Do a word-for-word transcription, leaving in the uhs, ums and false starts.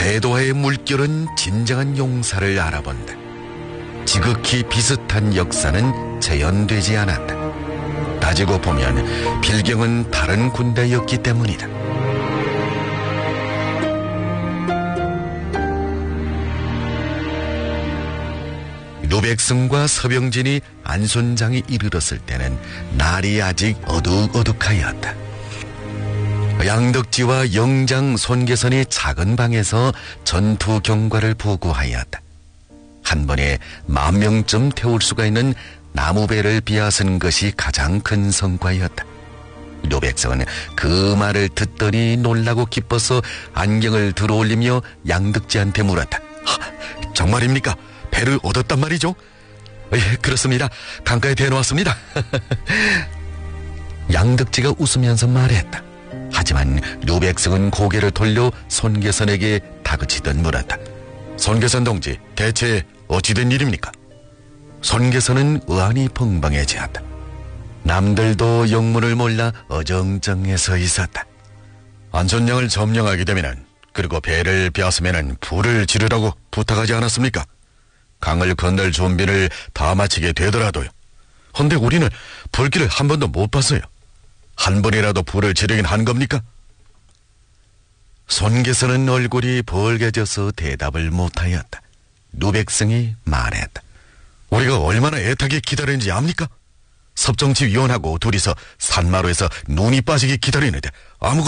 대도하의 물결은 진정한 용사를 알아본다. 지극히 비슷한 역사는 재현되지 않았다. 따지고 보면 필경은 다른 군대였기 때문이다. 노백승과 서병진이 안손장에 이르렀을 때는 날이 아직 어둑어둑하였다. 양덕지와 영장 손계선이 작은 방에서 전투 경과를 보고하였다. 한 번에 만 명쯤 태울 수가 있는 나무배를 비아쓴 것이 가장 큰 성과였다. 노백성은 그 말을 듣더니 놀라고 기뻐서 안경을 들어올리며 양덕지한테 물었다. 하, 정말입니까? 배를 얻었단 말이죠? 예, 그렇습니다. 강가에 대놓았습니다. 양덕지가 웃으면서 말했다. 하지만 노백성은 고개를 돌려 손계선에게 다그치듯 물었다. 손계선 동지, 대체 어찌된 일입니까? 손계선은 의안이 벙벙해지었다. 남들도 영문을 몰라 어정쩡해서 있었다. 안손양을 점령하게 되면은, 그리고 배를 빼앗으면은 불을 지르라고 부탁하지 않았습니까? 강을 건널 준비를 다 마치게 되더라도요. 헌데 우리는 불길을 한 번도 못 봤어요. 한 번이라도 불을 지르긴 한 겁니까? 손계선은 얼굴이 벌개져서 대답을 못하였다. 노백승이 말했다. 우리가 얼마나 애타게 기다리는지 압니까? 섭정치 위원하고 둘이서 산마루에서 눈이 빠지게 기다리는데 아무것도